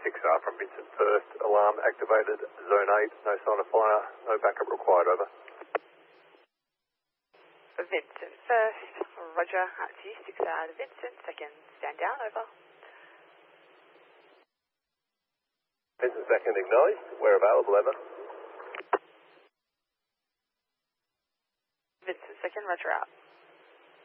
6R from Vincent First. Alarm activated. Zone 8. No sign of fire. No backup required. Over. Vincent First. Roger. At you. 6R to Vincent. Second. Stand down. Over. Vincent Second acknowledged. We're available. Over. Vincent Second. Roger out.